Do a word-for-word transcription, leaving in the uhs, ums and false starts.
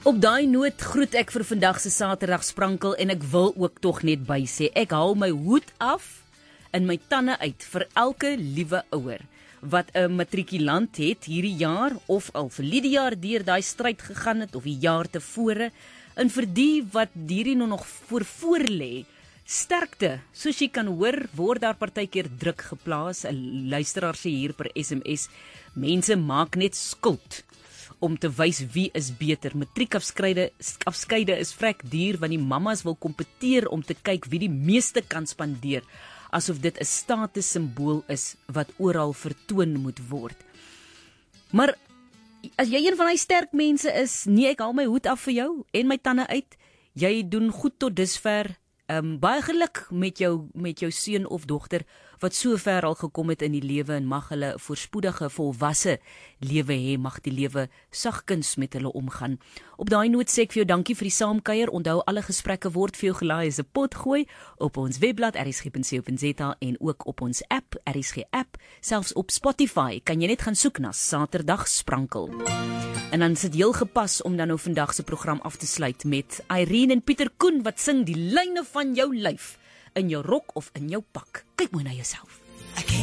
Op daai noot groet ek vir vandag se Saterdag sprankel en ek wil ook tog net by sê, ek haal my hoed af en my tande uit vir elke liewe ouer wat 'n matrikulant het hierdie jaar of al verlede jaar deur daai stryd gegaan het of die jaar tevore, en vir die wat hierdie nou nog voor voor lê, sterkte. Soos jy kan hoor, word daar partykeer druk geplaas. 'n Luisteraar sê hier per S M S, mense maak net skuld om te wys wie is beter. Matriekafskeide afskeide is vrek duur want die mammas wil kompeteer om te kyk wie die meeste kan spandeer, asof dit 'n statussimbool is wat oral vertoon moet word. Maar as jy een van die sterk mense is, nee, ek haal my hoed af vir jou en my tande uit. Jy doen goed tot dusver. Um, baie geluk met jou met jou seun of dogter wat so ver al gekom het in die lewe en mag hulle 'n voorspoedige volwasse lewe hê, mag die lewe sagkens met hulle omgaan. Op daai noot sê ek vir jou dankie vir die saamkuier. Onthou, alle gesprekke word vir jou gelaai as 'n pot gooi op ons webblad r s g punt co punt z a en ook op ons app, R S G app, selfs op Spotify kan jy net gaan soek na Saterdag Sprankel. En dan is dit heel gepas om dan nou vandag se program af te sluit met Irene en Pieter Koen wat sing die lyne van jou lyf in jou rok of in jou pak. Kyk mooi na jouself.